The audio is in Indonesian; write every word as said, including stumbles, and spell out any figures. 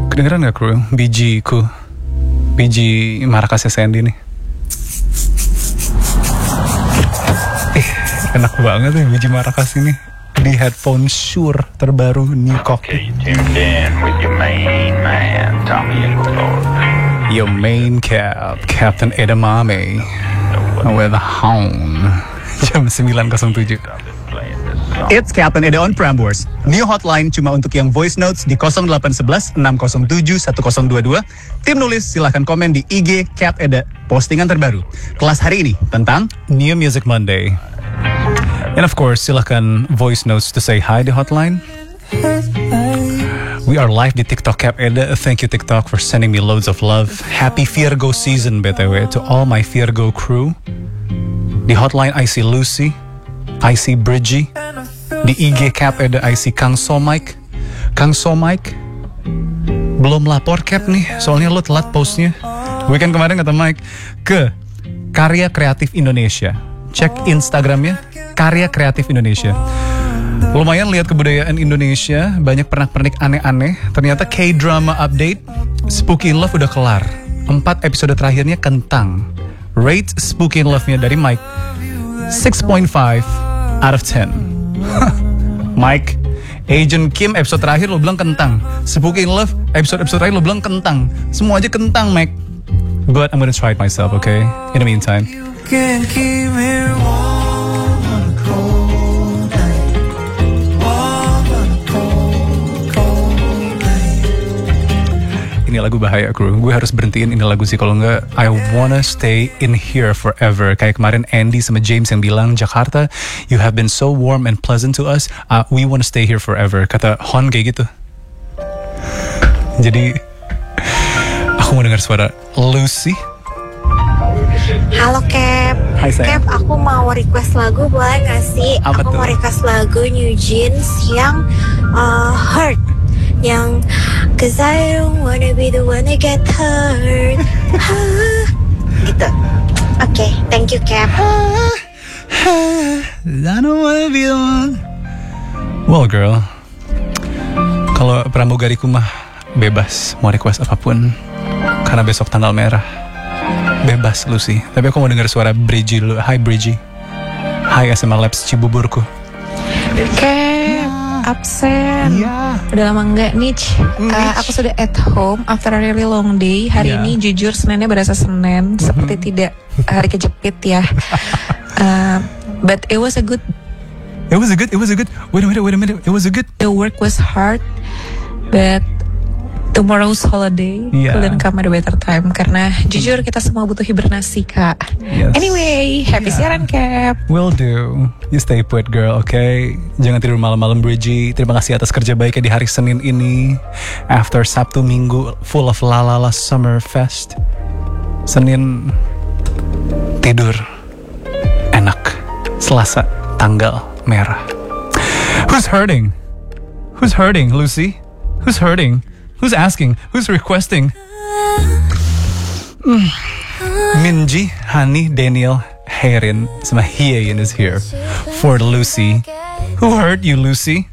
Kedengeran gak kru? Bijiku, biji marakasnya Sandy nih. Eh, enak banget ya biji marakas ini di headphone Shure terbaru New Cockpit. Okay, tuned in with your main man, Tommy Inglefield. Your main cap, Captain Edamame, with a hound. Jam sembilan nol tujuh. It's Captain Eda on Prambors. New hotline cuma untuk yang voice notes di nol delapan satu satu enam nol tujuh satu nol dua dua. Tim nulis silahkan komen di I G Cap Eda. Postingan terbaru kelas hari ini tentang New Music Monday. And of course, silahkan voice notes to say hi di hotline. We are live di TikTok Cap Eda. Thank you TikTok for sending me loads of love. Happy Virgo season B T W to all my Virgo crew. Di hotline I see Lucy, I see Bridgie. Di I G Cap Eda I see Kang Somike. Kang Somike belum lapor Cap nih, soalnya lo telat postnya. Weekend kemarin kata Mike ke Karya Kreatif Indonesia. Cek Instagramnya Karya Kreatif Indonesia. Lumayan lihat kebudayaan Indonesia, banyak pernak-pernik aneh-aneh. Ternyata K-drama update, Spooky in Love udah kelar. Empat episode terakhirnya kentang. Rate Spooky in Love-nya dari Mike six point five out of ten. Mike, Agent Kim episode terakhir lo bilang kentang. Spooky in Love episode-episode terakhir lo bilang kentang. Semua aja kentang, Mike. But I'm gonna try it myself, okay? In the meantime. Can't keep me warm on a cold night. Warm on a cold, cold night. Ini lagu bahaya, kru. Gue harus berhentiin ini lagu sih, kalau enggak I wanna stay in here forever. Kayak kemarin Andy sama James yang bilang, Jakarta, you have been so warm and pleasant to us. Uh, we wanna stay here forever. Kata Hon kayak gitu. Jadi aku mau dengar suara Lucy. Halo Cap. Hai sayang. Cap, aku mau request lagu, boleh gak sih? Apa aku tuh? mau request lagu New Jeans yang uh, Hurt. Yang Cause I don't wanna be the one that get hurt. Gitu. Oke, okay, thank you Cap. I don't wanna be the one. Well girl, kalau pramugariku mah bebas mau request apapun, karena besok tanggal merah. Bebas Lucy. Tapi aku mau dengar suara Bridgie dulu. Hi Bridgie. Hi S M A Labs Cibuburku. Cap, absen. Iya. Udah lama enggak nih. Uh, aku sudah at home after a really long day. Hari Iya. ini jujur Seninnya berasa Senin, seperti tidak hari kejepit ya. Uh, but it was a good. It was a good. It was a good. Wait a minute. Wait a minute. It was a good. The work was hard, but tomorrow's holiday Yeah. couldn't come at a better time. Karena jujur kita semua butuh hibernasi kak. Yes. Anyway, happy Yeah. siaran Cap. Will do. You stay put girl, okay? Jangan tidur malam-malam Bridgie. Terima kasih atas kerja baiknya di hari Senin ini. After Sabtu Minggu full of lalala summer fest. Senin tidur enak. Selasa tanggal merah. Who's hurting? Who's hurting, Lucy? Who's hurting? Who's asking? Who's requesting? Mm. Minji, Hani, Daniel, Herin, sama Hieyin is here for Lucy. Who hurt you, Lucy?